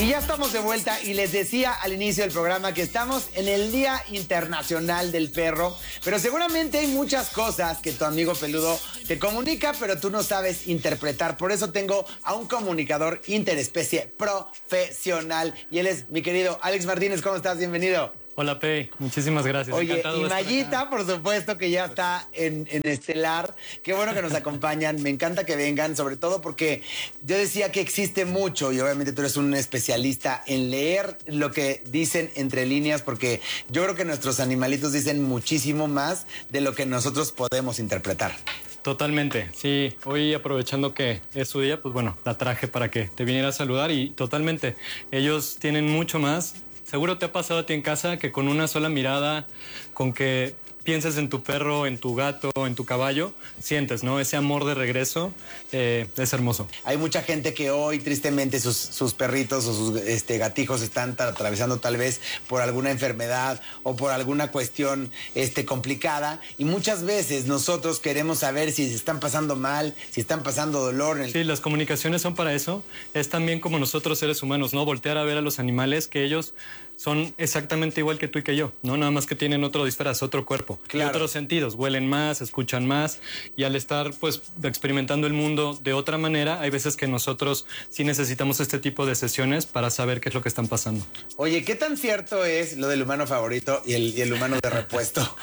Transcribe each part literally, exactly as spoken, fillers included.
Y ya estamos de vuelta y les decía al inicio del programa que estamos en el Día Internacional del Perro, pero seguramente hay muchas cosas que tu amigo peludo te comunica, pero tú no sabes interpretar. Por eso tengo a un comunicador interespecie profesional y él es mi querido Alex Martínez. ¿Cómo estás? Bienvenido. Hola, P. Muchísimas gracias. Oye, Encantado y Mayita, por supuesto, que ya está en, en Estelar. Qué bueno que nos acompañan. Me encanta que vengan, sobre todo porque yo decía que existe mucho y obviamente tú eres un especialista en leer lo que dicen entre líneas, porque yo creo que nuestros animalitos dicen muchísimo más de lo que nosotros podemos interpretar. Totalmente, sí. Hoy, aprovechando que es su día, pues bueno, la traje para que te viniera a saludar y totalmente. Ellos tienen mucho más. Seguro te ha pasado a ti en casa que con una sola mirada, con que pienses en tu perro, en tu gato, en tu caballo, sientes, ¿no? Ese amor de regreso, eh, es hermoso. Hay mucha gente que hoy, tristemente, sus, sus perritos o sus este, gatijos están atravesando tal vez por alguna enfermedad o por alguna cuestión este, complicada. Y muchas veces nosotros queremos saber si se están pasando mal, si están pasando dolor. En el... Sí, las comunicaciones son para eso. Es también como nosotros seres humanos, ¿no? Voltear a ver a los animales, que ellos son exactamente igual que tú y que yo, ¿no? Nada más que tienen otro disfraz, otro cuerpo, claro, y otros sentidos. Huelen más, escuchan más, y al estar, pues, experimentando el mundo de otra manera, hay veces que nosotros sí necesitamos este tipo de sesiones para saber qué es lo que están pasando. Oye, ¿qué tan cierto es lo del humano favorito y el, y el humano de repuesto?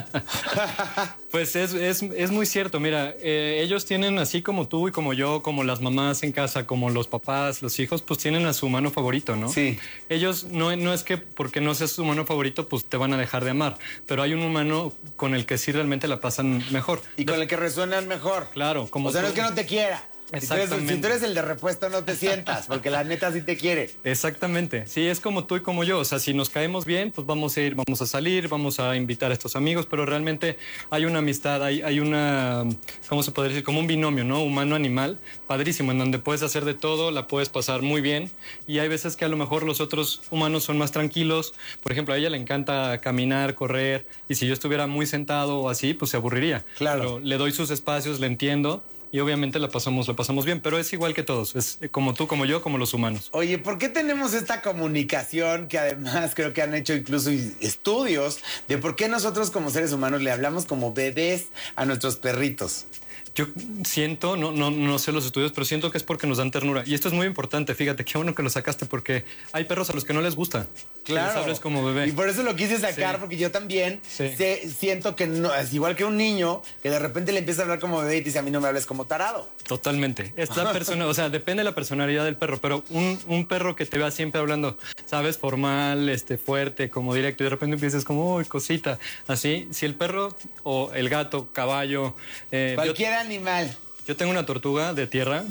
Pues es, es, es muy cierto. Mira, eh, ellos tienen, así como tú y como yo, como las mamás en casa, como los papás, los hijos, pues tienen a su humano favorito, ¿no? Sí. Ellos no, no es que porque no seas su humano favorito, pues te van a dejar de amar, pero hay un humano con el que sí realmente la pasan mejor. Y con el que resuenan mejor. Claro. Como o sea, tú. no es que no te quiera. Exactamente. Si tú, eres, si tú eres el de repuesto, no te sientas, porque la neta sí te quiere. Exactamente. Sí, es como tú y como yo. O sea, si nos caemos bien, pues vamos a ir, vamos a salir, vamos a invitar a estos amigos, pero realmente hay una amistad, hay, hay una, ¿cómo se podría decir? Como un binomio, ¿no? Humano-animal, padrísimo, en donde puedes hacer de todo, la puedes pasar muy bien. Y hay veces que a lo mejor los otros humanos son más tranquilos. Por ejemplo, a ella le encanta caminar, correr, y si yo estuviera muy sentado o así, pues se aburriría. Claro. Pero le doy sus espacios, le entiendo. Y obviamente la pasamos, la pasamos bien, pero es igual que todos, es como tú, como yo, como los humanos. Oye, ¿por qué tenemos esta comunicación que además creo que han hecho incluso estudios de por qué nosotros como seres humanos le hablamos como bebés a nuestros perritos? Yo siento, no, no, no sé los estudios, pero siento que es porque nos dan ternura. Y esto es muy importante, fíjate, qué bueno que lo sacaste, porque hay perros a los que no les gusta. Claro. Les hables como bebé. Y por eso lo quise sacar, sí, porque yo también sí. sé, siento que no, es igual que un niño que de repente le empieza a hablar como bebé y te dice, a mí no me hables como tarado. Totalmente. Es la persona, o sea, depende de la personalidad del perro, pero un, un perro que te vea siempre hablando, sabes, formal, este, fuerte, como directo, y de repente empiezas como, uy, cosita, así. Si el perro o el gato, caballo... Eh, Cualquier yo, animal. Yo tengo una tortuga de tierra.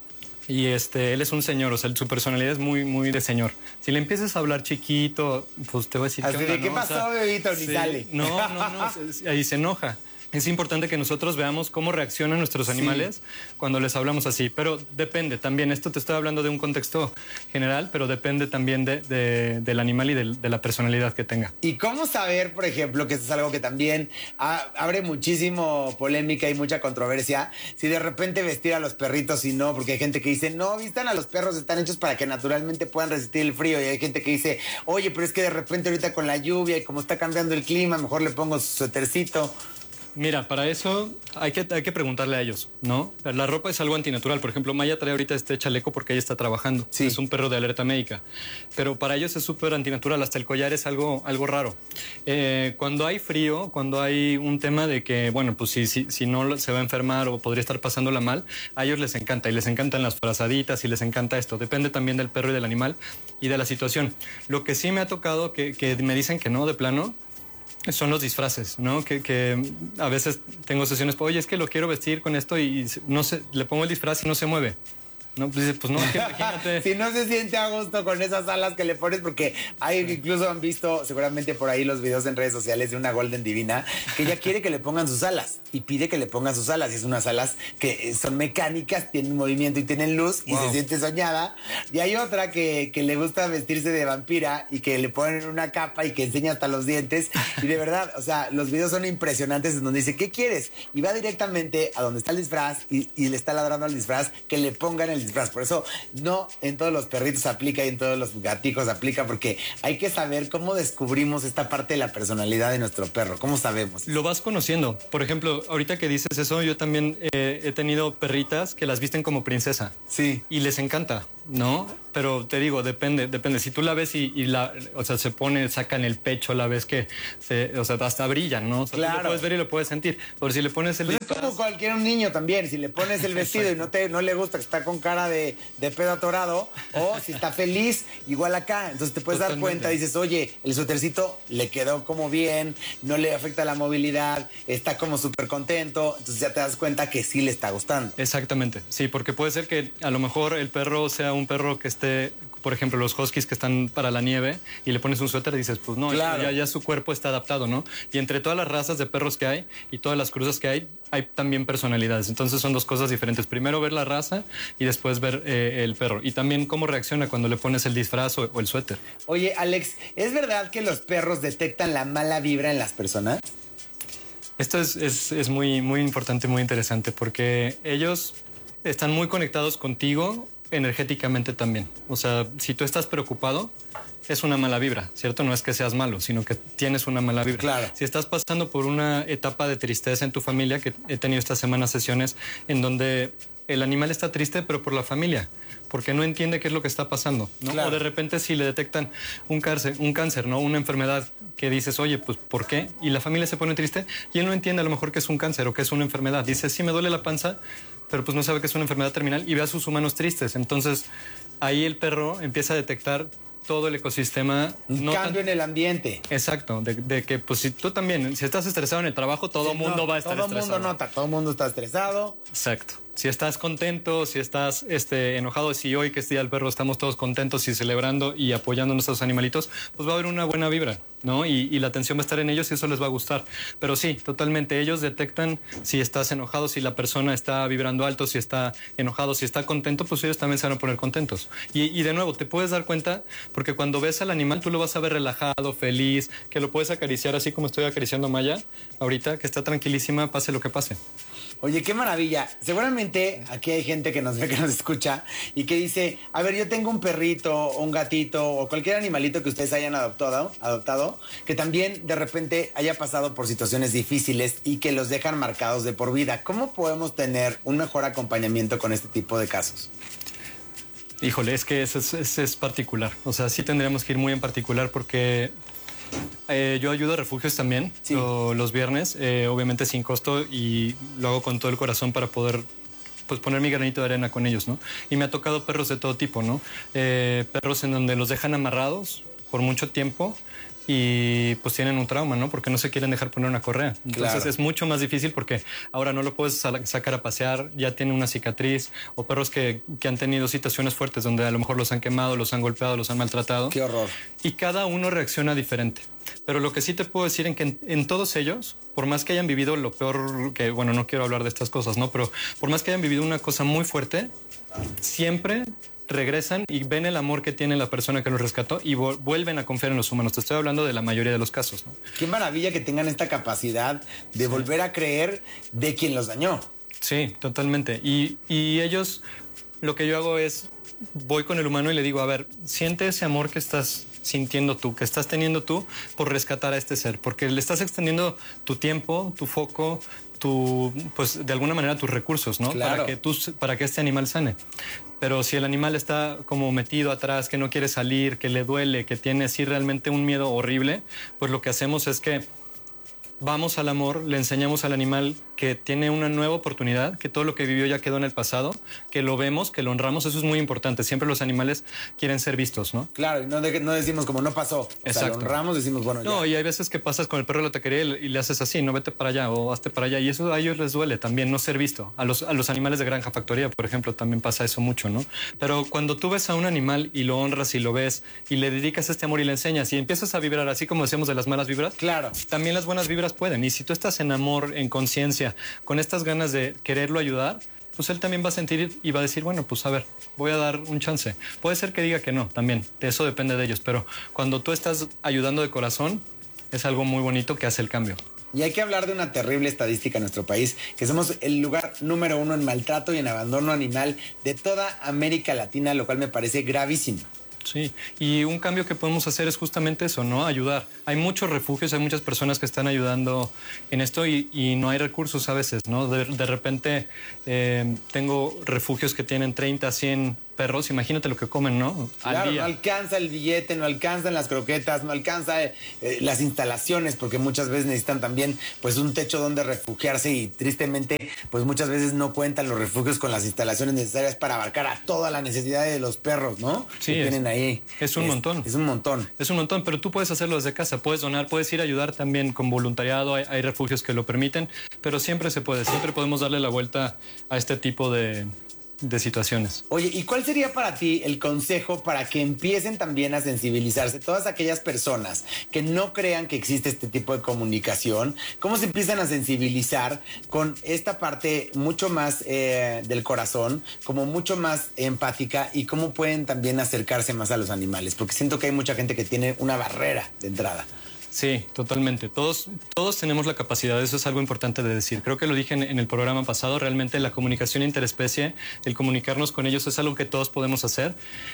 Y este, él es un señor, o sea, su personalidad es muy, muy de señor. Si le empiezas a hablar chiquito, pues te va a decir... Así ¿qué, de, onda, ¿qué no? pasó, o sea, bebito? Ni sí, sale. No, no, no, ahí se enoja. Es importante que nosotros veamos cómo reaccionan nuestros animales, sí, cuando les hablamos así. Pero depende también, esto te estoy hablando de un contexto general, pero depende también de, de, del animal y de, de la personalidad que tenga. ¿Y cómo saber, por ejemplo, que esto es algo que también ha, abre muchísimo polémica y mucha controversia, si de repente vestir a los perritos y no? Porque hay gente que dice, no, vistan a los perros, están hechos para que naturalmente puedan resistir el frío. Y hay gente que dice, oye, pero es que de repente ahorita con la lluvia y como está cambiando el clima, mejor le pongo su suétercito. Mira, para eso hay que, hay que preguntarle a ellos, ¿no? La ropa es algo antinatural. Por ejemplo, Maya trae ahorita este chaleco porque ella está trabajando. Sí. Es un perro de alerta médica. Pero para ellos es súper antinatural. Hasta el collar es algo, algo raro. Eh, cuando hay frío, cuando hay un tema de que, bueno, pues si, si, si no se va a enfermar o podría estar pasándola mal, a ellos les encanta. Y les encantan las frazaditas y les encanta esto. Depende también del perro y del animal y de la situación. Lo que sí me ha tocado, que, que me dicen que no, de plano, son los disfraces, ¿no? Que, que a veces tengo sesiones, oye, es que lo quiero vestir con esto y no sé, le pongo el disfraz y no se mueve. No, pues dice, pues no, que imagínate. Si no se siente a gusto con esas alas que le pones, porque hay, incluso han visto seguramente por ahí los videos en redes sociales de una Golden Divina que ella quiere que le pongan sus alas y pide que le pongan sus alas. Y es unas alas que son mecánicas, tienen movimiento y tienen luz, wow, y se siente soñada. Y hay otra que, que le gusta vestirse de vampira y que le ponen una capa y que enseña hasta los dientes. Y de verdad, o sea, los videos son impresionantes en donde dice, ¿qué quieres? Y va directamente a donde está el disfraz y, y le está ladrando al disfraz que le pongan el el disfraz. Por eso no en todos los perritos aplica y en todos los gatijos aplica, porque hay que saber cómo descubrimos esta parte de la personalidad de nuestro perro. ¿Cómo sabemos? Lo vas conociendo. Por ejemplo, ahorita que dices eso, yo también eh, he tenido perritas que las visten como princesa. Sí. Y les encanta, ¿no? Pero te digo, depende, depende. Si tú la ves y, y la, o sea, se pone, sacan el pecho, la ves que, se, o sea, hasta brillan, ¿no? O sea, claro. Tú lo puedes ver y lo puedes sentir. Pero si le pones el... Pues es como cualquier un niño también. Si le pones el vestido y no, te, no le gusta que está con cara de, de pedo atorado, o si está feliz, igual acá. Entonces te puedes Totalmente. dar cuenta, dices, oye, el suétercito le quedó como bien, no le afecta la movilidad, está como súper contento. Entonces ya te das cuenta que sí le está gustando. Exactamente, sí, porque puede ser que a lo mejor el perro sea un perro que esté, por ejemplo, los huskies que están para la nieve y le pones un suéter y dices, pues no, claro. ya, ya su cuerpo está adaptado, ¿no? Y entre todas las razas de perros que hay y todas las cruzas que hay, hay también personalidades. Entonces son dos cosas diferentes. Primero ver la raza y después ver eh, el perro. Y también cómo reacciona cuando le pones el disfraz o, o el suéter. Oye, Alex, ¿es verdad que los perros detectan la mala vibra en las personas? Esto es, es, es muy, muy importante, muy interesante, porque ellos están muy conectados contigo energéticamente también. O sea, si tú estás preocupado, es una mala vibra, ¿cierto? No es que seas malo, sino que tienes una mala vibra. Claro. Si estás pasando por una etapa de tristeza en tu familia, que he tenido esta semana sesiones en donde el animal está triste, pero por la familia, porque no entiende qué es lo que está pasando, ¿no? Claro. O de repente si le detectan un cáncer, un cáncer, ¿no? Una enfermedad que dices, oye, pues ¿por qué? Y la familia se pone triste y él no entiende a lo mejor que es un cáncer o que es una enfermedad. Dice, sí, me duele la panza, pero pues no sabe que es una enfermedad terminal y ve a sus humanos tristes. Entonces ahí el perro empieza a detectar todo el ecosistema. Un no cambio tan... en el ambiente. Exacto, de, de que pues si tú también, si estás estresado en el trabajo, todo el sí, mundo no, va a estar todo estresado. Todo el mundo nota, todo el mundo está estresado. Exacto. Si estás contento, si estás este, enojado, si hoy que es Día del Perro estamos todos contentos y celebrando y apoyando a nuestros animalitos, pues va a haber una buena vibra, ¿no? Y, y la atención va a estar en ellos y eso les va a gustar. Pero sí, totalmente, ellos detectan si estás enojado, si la persona está vibrando alto, si está enojado, si está contento, pues ellos también se van a poner contentos. Y, y de nuevo, te puedes dar cuenta, porque cuando ves al animal, tú lo vas a ver relajado, feliz, que lo puedes acariciar así como estoy acariciando a Maya ahorita, que está tranquilísima, pase lo que pase. Oye, qué maravilla. Seguramente aquí hay gente que nos ve, que nos escucha y que dice, a ver, yo tengo un perrito o un gatito o cualquier animalito que ustedes hayan adoptado, adoptado, que también de repente haya pasado por situaciones difíciles y que los dejan marcados de por vida. ¿Cómo podemos tener un mejor acompañamiento con este tipo de casos? Híjole, es que eso es, es, es particular. O sea, sí tendríamos que ir muy en particular porque... Eh, yo ayudo a refugios también, sí. lo, los viernes, eh, obviamente sin costo, y lo hago con todo el corazón para poder pues, poner mi granito de arena con ellos, ¿no? Y me ha tocado perros de todo tipo, ¿no? Eh, perros en donde los dejan amarrados por mucho tiempo y pues tienen un trauma, ¿no? Porque no se quieren dejar poner una correa. Entonces claro. es mucho más difícil porque ahora no lo puedes sacar a pasear, ya tiene una cicatriz, o perros que, que han tenido situaciones fuertes donde a lo mejor los han quemado, los han golpeado, los han maltratado. ¡Qué horror! Y cada uno reacciona diferente. Pero lo que sí te puedo decir es que en, en todos ellos, por más que hayan vivido lo peor, que bueno, no quiero hablar de estas cosas, ¿no? Pero por más que hayan vivido una cosa muy fuerte, siempre regresan y ven el amor que tiene la persona que los rescató y vuelven a confiar en los humanos. Te estoy hablando de la mayoría de los casos, ¿no? Qué maravilla que tengan esta capacidad de sí. volver a creer de quien los dañó. Sí, totalmente. Y, y ellos, lo que yo hago es, voy con el humano y le digo, a ver, siente ese amor que estás sintiendo tú, que estás teniendo tú por rescatar a este ser, porque le estás extendiendo tu tiempo, tu foco, tu, pues de alguna manera tus recursos, ¿no? Claro. Para que tú, para que este animal sane. Pero si el animal está como metido atrás, que no quiere salir, que le duele, que tiene así realmente un miedo horrible, pues lo que hacemos es que vamos al amor, le enseñamos al animal que tiene una nueva oportunidad, que todo lo que vivió ya quedó en el pasado, que lo vemos, que lo honramos, eso es muy importante. Siempre los animales quieren ser vistos, ¿no? Claro, y no, de, no decimos como no pasó. Exacto. O sea, lo honramos, decimos, bueno, no, ya. Y hay veces que pasas con el perro de la taquería y, y le haces así, no, vete para allá o hazte para allá. Y eso a ellos les duele también, no ser visto. A los, a los animales de granja factoría, por ejemplo, también pasa eso mucho, ¿no? Pero cuando tú ves a un animal y lo honras y lo ves y le dedicas este amor y le enseñas y empiezas a vibrar así como decíamos de las malas vibras, claro, también las buenas vibras pueden. Y si tú estás en amor, en conciencia, con estas ganas de quererlo ayudar, pues él también va a sentir y va a decir, bueno, pues a ver, voy a dar un chance. Puede ser que diga que no, también, eso depende de ellos, pero cuando tú estás ayudando de corazón, es algo muy bonito que hace el cambio. Y hay que hablar de una terrible estadística en nuestro país, que somos el lugar número uno en maltrato y en abandono animal de toda América Latina, lo cual me parece gravísimo. Sí, y un cambio que podemos hacer es justamente eso, ¿no? Ayudar. Hay muchos refugios, hay muchas personas que están ayudando en esto y, y no hay recursos a veces, ¿no? De, de repente eh, tengo refugios que tienen treinta, cien perros, imagínate lo que comen, ¿no? Al claro, día. no alcanza el billete, no alcanzan las croquetas, no alcanza eh, eh, las instalaciones, porque muchas veces necesitan también pues un techo donde refugiarse y tristemente pues muchas veces no cuentan los refugios con las instalaciones necesarias para abarcar a toda la necesidad de los perros, ¿no? Sí, que es, tienen ahí. Es un es, montón. Es un montón. Es un montón, pero tú puedes hacerlo desde casa, puedes donar, puedes ir a ayudar también con voluntariado, hay, hay refugios que lo permiten, pero siempre se puede, siempre podemos darle la vuelta a este tipo de... de situaciones. Oye, ¿y cuál sería para ti el consejo para que empiecen también a sensibilizarse todas aquellas personas que no crean que existe este tipo de comunicación? ¿Cómo se empiezan a sensibilizar con esta parte mucho más eh, del corazón, como mucho más empática y cómo pueden también acercarse más a los animales? Porque siento que hay mucha gente que tiene una barrera de entrada. Sí, totalmente. Todos, todos tenemos la capacidad, eso es algo importante de decir. Creo que lo dije en, en el programa pasado, realmente la comunicación interespecie, el comunicarnos con ellos es algo que todos podemos hacer.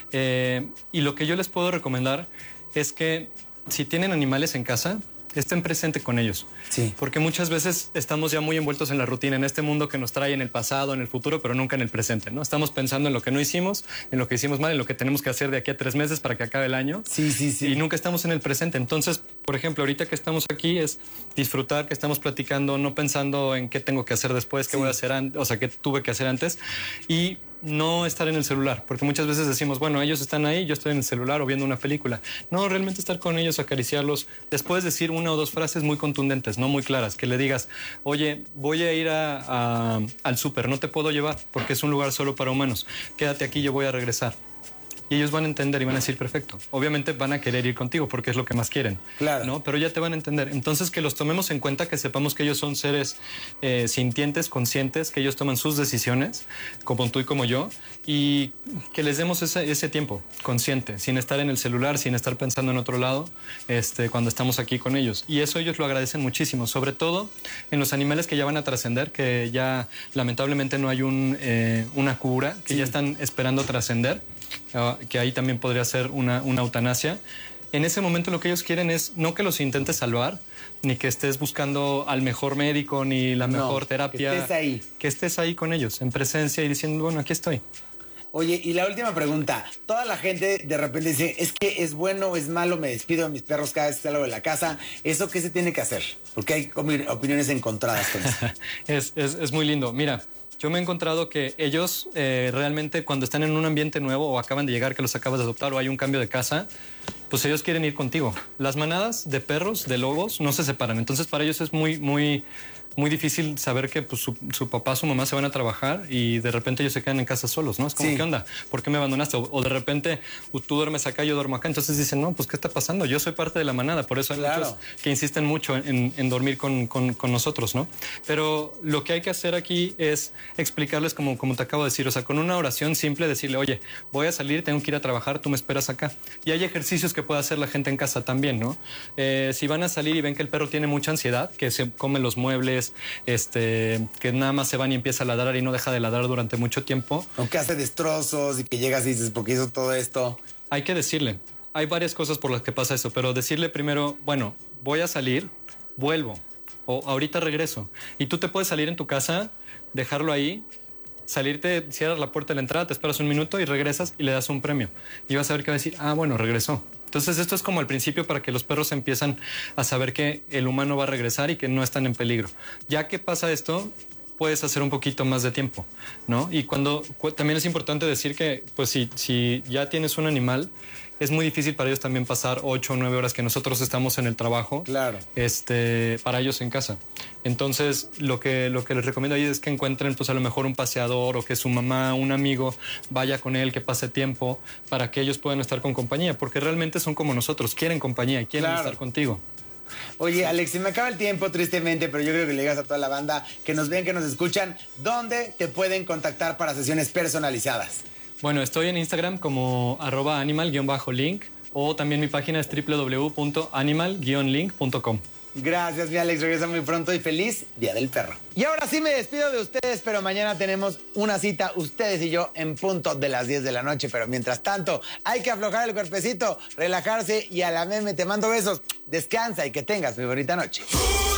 Eh, y lo que yo les puedo recomendar es que si tienen animales en casa, estén presentes con ellos. Sí. Porque muchas veces estamos ya muy envueltos en la rutina, en este mundo que nos trae en el pasado, en el futuro, pero nunca en el presente, ¿no? Estamos pensando en lo que no hicimos, en lo que hicimos mal, en lo que tenemos que hacer de aquí a tres meses para que acabe el año. Sí, sí, sí. Y nunca estamos en el presente. Entonces, por ejemplo, ahorita que estamos aquí es disfrutar, que estamos platicando, no pensando en qué tengo que hacer después, qué sí. voy a hacer antes, o sea, qué tuve que hacer antes. Y no estar en el celular, porque muchas veces decimos, bueno, ellos están ahí, yo estoy en el celular o viendo una película. No, realmente estar con ellos, acariciarlos, después decir una o dos frases muy contundentes, no muy claras, que le digas, oye, voy a ir a, a, al súper, no te puedo llevar porque es un lugar solo para humanos, quédate aquí, yo voy a regresar. Y ellos van a entender y van a decir, perfecto. Obviamente van a querer ir contigo porque es lo que más quieren. Claro. ¿No? Pero ya te van a entender. Entonces, que los tomemos en cuenta, que sepamos que ellos son seres eh, sintientes, conscientes, que ellos toman sus decisiones, como tú y como yo, y que les demos ese, ese tiempo consciente, sin estar en el celular, sin estar pensando en otro lado, este, cuando estamos aquí con ellos. Y eso ellos lo agradecen muchísimo, sobre todo en los animales que ya van a trascender, que ya lamentablemente no hay un, eh, una cura, que sí. ya están esperando trascender. Uh, que ahí también podría ser una, una eutanasia. En ese momento lo que ellos quieren es no que los intentes salvar, ni que estés buscando al mejor médico, ni la mejor no, terapia. Que estés ahí. Que estés ahí con ellos, en presencia y diciendo, bueno, aquí estoy. Oye, y la última pregunta. Toda la gente de repente dice, es que es bueno o es malo, me despido de mis perros cada vez que salgo de la casa. ¿Eso qué se tiene que hacer? Porque hay opiniones encontradas con eso. es, es, es muy lindo. Mira, yo me he encontrado que ellos eh, realmente cuando están en un ambiente nuevo o acaban de llegar, que los acabas de adoptar o hay un cambio de casa, pues ellos quieren ir contigo. Las manadas de perros, de lobos, no se separan. Entonces para ellos es muy, muy, muy difícil saber que pues, su, su papá, su mamá se van a trabajar y de repente ellos se quedan en casa solos, ¿no? Es como, sí. ¿qué onda? ¿Por qué me abandonaste? O, o de repente tú duermes acá, yo duermo acá. Entonces dicen, no, pues ¿qué está pasando? Yo soy parte de la manada. Por eso hay claro. muchos que insisten mucho en, en dormir con, con, con nosotros, ¿no? Pero lo que hay que hacer aquí es explicarles como, como te acabo de decir, o sea, con una oración simple decirle, oye, voy a salir, tengo que ir a trabajar, tú me esperas acá. Y hay ejercicios que puede hacer la gente en casa también, ¿no? Eh, si van a salir y ven que el perro tiene mucha ansiedad, que se come los muebles, este, que nada más se van y empieza a ladrar y no deja de ladrar durante mucho tiempo. O que hace destrozos y que llegas y dices, ¿por qué hizo todo esto? Hay que decirle. Hay varias cosas por las que pasa eso, pero decirle primero, bueno, voy a salir, vuelvo, o ahorita regreso. Y tú te puedes salir en tu casa, dejarlo ahí, salirte, cierras la puerta de la entrada, te esperas un minuto y regresas y le das un premio. Y vas a ver que va a decir, ah, bueno, regresó. Entonces esto es como el principio para que los perros empiezan a saber que el humano va a regresar y que no están en peligro. Ya que pasa esto, puedes hacer un poquito más de tiempo, ¿no? Y cuando cu también es importante decir que, pues si, si ya tienes un animal, es muy difícil para ellos también pasar ocho o nueve horas que nosotros estamos en el trabajo. Claro. Este, para ellos en casa. Entonces, lo que, lo que les recomiendo ahí es que encuentren, pues a lo mejor un paseador o que su mamá, un amigo, vaya con él, que pase tiempo para que ellos puedan estar con compañía, porque realmente son como nosotros, quieren compañía y quieren claro. estar contigo. Oye, Alex, se me acaba el tiempo tristemente, pero yo creo que le digas a toda la banda que nos ven, que nos escuchan, ¿dónde te pueden contactar para sesiones personalizadas? Bueno, estoy en Instagram como arroba animal-link o también mi página es doble u doble u doble u punto animal guion link punto com. Gracias, mi Alex. Regresa muy pronto y feliz Día del Perro. Y ahora sí me despido de ustedes, pero mañana tenemos una cita, ustedes y yo, en punto de las diez de la noche. Pero mientras tanto, hay que aflojar el cuerpecito, relajarse y a la meme te mando besos. Descansa y que tengas muy bonita noche.